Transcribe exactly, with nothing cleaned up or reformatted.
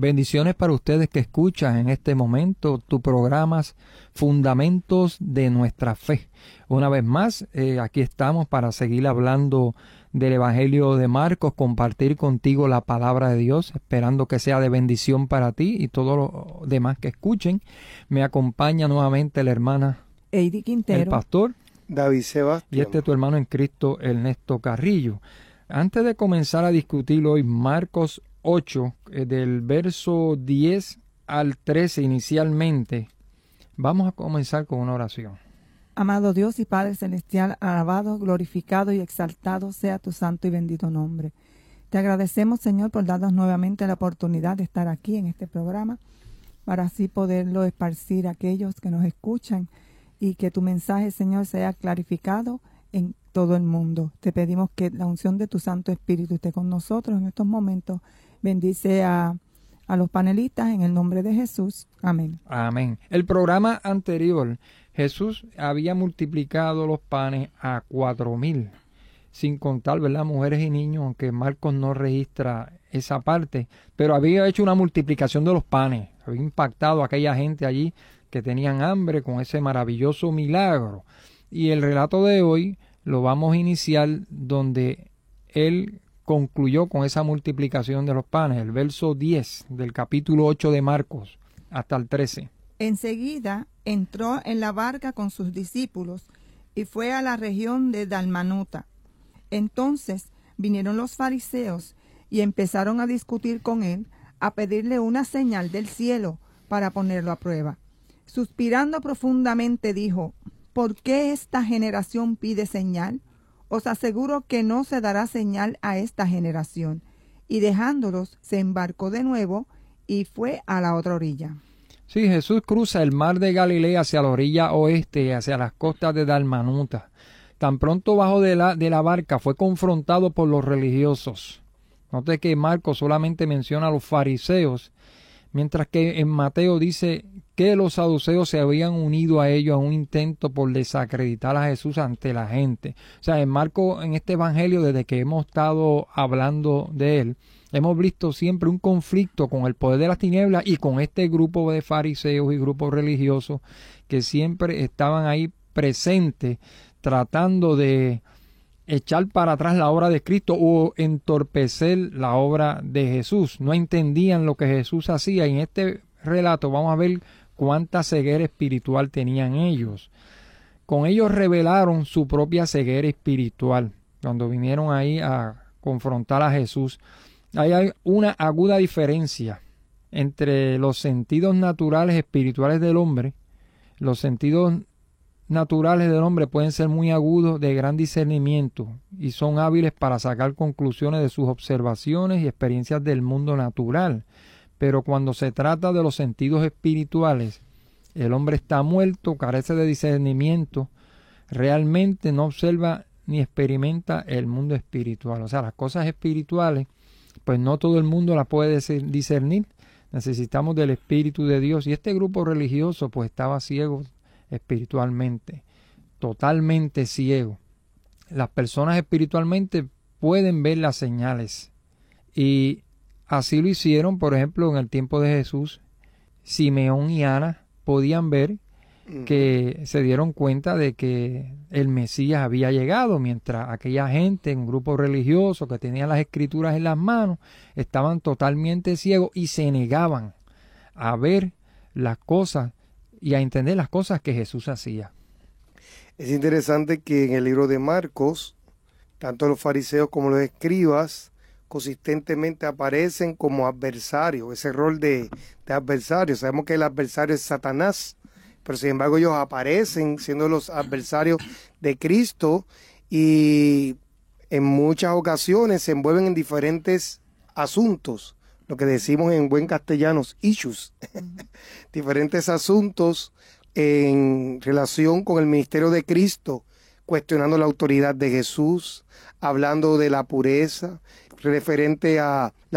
Bendiciones para ustedes que escuchan en este momento tu programas Fundamentos de Nuestra Fe. Una vez más, eh, aquí estamos para seguir hablando del Evangelio de Marcos, compartir contigo la palabra de Dios, esperando que sea de bendición para ti y todos los demás que escuchen. Me acompaña nuevamente la hermana Eidy Quintero, el pastor David Sebastián y este tu hermano en Cristo, Ernesto Carrillo. Antes de comenzar a discutir hoy Marcos ocho, eh, del verso diez al trece inicialmente, vamos a comenzar con una oración. Amado Dios y Padre Celestial, alabado, glorificado y exaltado sea tu santo y bendito nombre. Te agradecemos, Señor, por darnos nuevamente la oportunidad de estar aquí en este programa, para así poderlo esparcir a aquellos que nos escuchan y que tu mensaje, Señor, sea clarificado en todo el mundo. Te pedimos que la unción de tu Santo Espíritu esté con nosotros en estos momentos. Bendice a, a los panelistas en el nombre de Jesús. Amén. Amén. El programa anterior, Jesús había multiplicado los panes a cuatro mil, sin contar, ¿verdad?, mujeres y niños, aunque Marcos no registra esa parte, pero había hecho una multiplicación de los panes, había impactado a aquella gente allí que tenían hambre con ese maravilloso milagro. Y el relato de hoy lo vamos a iniciar donde él concluyó con esa multiplicación de los panes, el verso diez del capítulo ocho de Marcos hasta el trece. Enseguida entró en la barca con sus discípulos y fue a la región de Dalmanuta. Entonces vinieron los fariseos y empezaron a discutir con él, a pedirle una señal del cielo para ponerlo a prueba. Suspirando profundamente dijo: ¿Por qué esta generación pide señal? Os aseguro que no se dará señal a esta generación. Y dejándolos, se embarcó de nuevo y fue a la otra orilla. Sí, Jesús cruza el mar de Galilea hacia la orilla oeste, hacia las costas de Dalmanuta. Tan pronto bajó de la, de la barca, fue confrontado por los religiosos. Note que Marcos solamente menciona a los fariseos, mientras que en Mateo dice que los saduceos se habían unido a ellos a un intento por desacreditar a Jesús ante la gente. O sea, en Marcos, en este evangelio, desde que hemos estado hablando de él, hemos visto siempre un conflicto con el poder de las tinieblas y con este grupo de fariseos y grupos religiosos que siempre estaban ahí presentes tratando de echar para atrás la obra de Cristo o entorpecer la obra de Jesús. No entendían lo que Jesús hacía, y en este relato vamos a ver cuánta ceguera espiritual tenían ellos. Con ellos revelaron su propia ceguera espiritual cuando vinieron ahí a confrontar a Jesús. Ahí hay una aguda diferencia entre los sentidos naturales espirituales del hombre. Los sentidos naturales del hombre pueden ser muy agudos, de gran discernimiento, y son hábiles para sacar conclusiones de sus observaciones y experiencias del mundo natural. Pero cuando se trata de los sentidos espirituales, el hombre está muerto, carece de discernimiento, realmente no observa ni experimenta el mundo espiritual. O sea, las cosas espirituales, pues no todo el mundo las puede discernir. Necesitamos del Espíritu de Dios, y este grupo religioso pues estaba ciego espiritualmente, totalmente ciego. Las personas espiritualmente pueden ver las señales, y así lo hicieron, por ejemplo, en el tiempo de Jesús. Simeón y Ana podían ver, que se dieron cuenta de que el Mesías había llegado, mientras aquella gente, un grupo religioso que tenía las escrituras en las manos, estaban totalmente ciegos y se negaban a ver las cosas y a entender las cosas que Jesús hacía. Es interesante que en el libro de Marcos, tanto los fariseos como los escribas consistentemente aparecen como adversarios, ese rol de, de adversario. Sabemos que el adversario es Satanás, pero sin embargo ellos aparecen siendo los adversarios de Cristo, y en muchas ocasiones se envuelven en diferentes asuntos, lo que decimos en buen castellano, issues, diferentes asuntos en relación con el ministerio de Cristo, cuestionando la autoridad de Jesús, hablando de la pureza, referente a la